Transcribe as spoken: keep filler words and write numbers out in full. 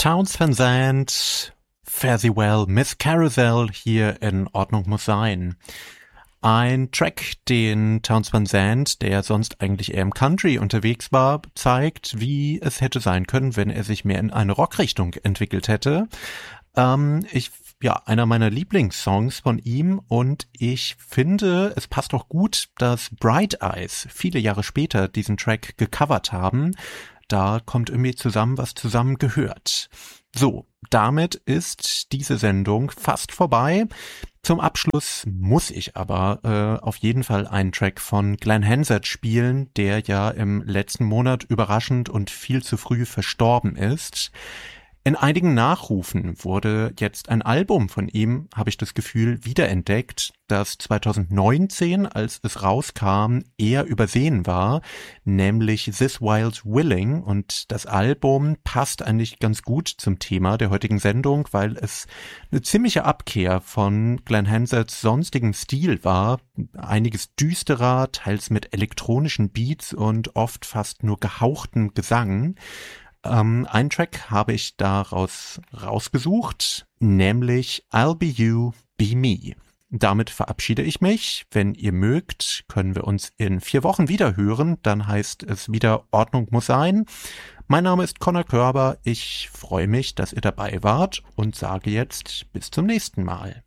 Townes Van Zandt, Fare Thee Well, Miss Carousel hier in Ordnung muss sein. Ein Track, den Townes Van Zandt, der sonst eigentlich eher im Country unterwegs war, zeigt, wie es hätte sein können, wenn er sich mehr in eine Rockrichtung entwickelt hätte. Ähm, ich Ja, einer meiner Lieblingssongs von ihm, und ich finde, es passt auch gut, dass Bright Eyes viele Jahre später diesen Track gecovert haben. Da kommt irgendwie zusammen, was zusammen gehört. So, damit ist diese Sendung fast vorbei. Zum Abschluss muss ich aber äh, auf jeden Fall einen Track von Glenn Hansard spielen, der ja im letzten Monat überraschend und viel zu früh verstorben ist. In einigen Nachrufen wurde jetzt ein Album von ihm, habe ich das Gefühl, wiederentdeckt, das zwanzig neunzehn, als es rauskam, eher übersehen war, nämlich This Wild Willing. Und das Album passt eigentlich ganz gut zum Thema der heutigen Sendung, weil es eine ziemliche Abkehr von Glenn Hansards sonstigem Stil war. Einiges düsterer, teils mit elektronischen Beats und oft fast nur gehauchtem Gesang. Ähm, einen Track habe ich daraus rausgesucht, nämlich I'll Be You, Be Me. Damit verabschiede ich mich. Wenn ihr mögt, können wir uns in vier Wochen wieder hören. Dann heißt es wieder Ordnung muss sein. Mein Name ist Conor Körber. Ich freue mich, dass ihr dabei wart und sage jetzt bis zum nächsten Mal.